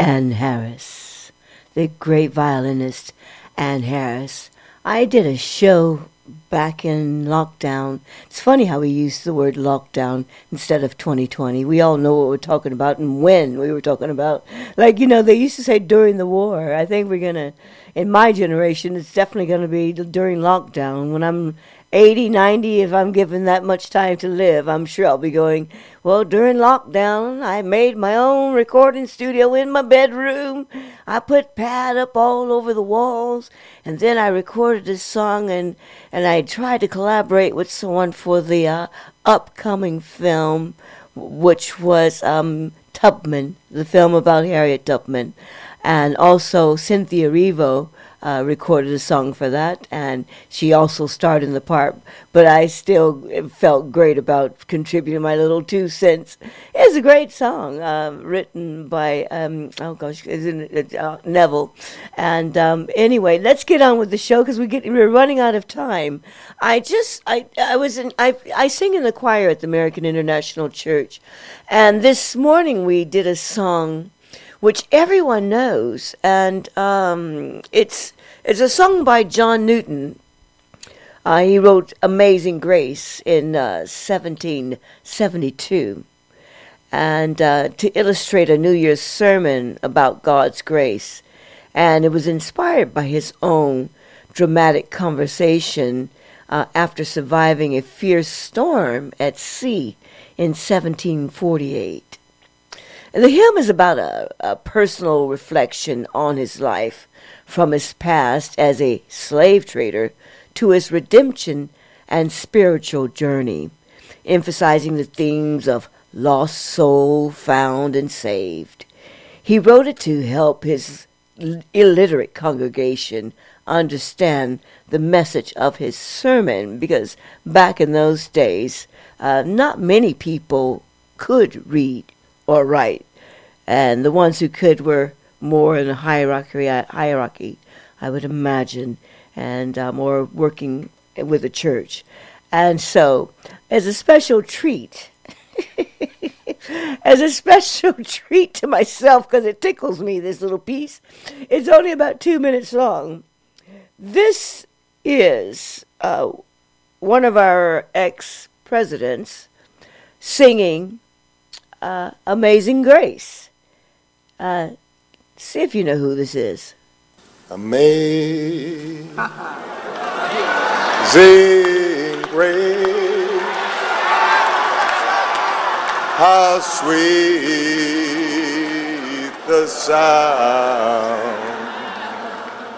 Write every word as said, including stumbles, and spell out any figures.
Ann Harris, the great violinist Ann Harris. I did a show back in lockdown. It's funny how we use the word lockdown instead of twenty twenty. We all know what we're talking about and when we were talking about. Like, you know, they used to say during the war. I think we're going to, in my generation, it's definitely going to be during lockdown. When I'm eighty, ninety, if I'm given that much time to live, I'm sure I'll be going, well, during lockdown, I made my own recording studio in my bedroom. I put pad up all over the walls, and then I recorded this song, and, and I tried to collaborate with someone for the uh, upcoming film, which was um, Tubman, the film about Harriet Tubman. And also Cynthia Erivo uh, recorded a song for that, and she also starred in the part. But I still felt great about contributing my little two cents. It's a great song, uh, written by, um, oh gosh, isn't it, uh, Neville. And um, anyway, let's get on with the show because we get we're running out of time. I just I I was in I I sing in the choir at the American International Church, and this morning we did a song which everyone knows, and um, it's it's a song by John Newton. Uh, he wrote "Amazing Grace" in uh, seventeen seventy-two, and uh, to illustrate a New Year's sermon about God's grace, and it was inspired by his own dramatic conversation uh, after surviving a fierce storm at sea in seventeen forty-eight. The hymn is about a, a personal reflection on his life, from his past as a slave trader to his redemption and spiritual journey, emphasizing the themes of lost soul found and saved. He wrote it to help his illiterate congregation understand the message of his sermon, because back in those days, uh, not many people could read or write, and the ones who could were more in a hierarchy, hierarchy, I would imagine, and uh, more working with the church. And so, as a special treat, as a special treat to myself, because it tickles me, this little piece, it's only about two minutes long. This is uh, one of our ex-presidents singing Uh, Amazing Grace. Uh, see if you know who this is. Amazing Grace, how sweet the sound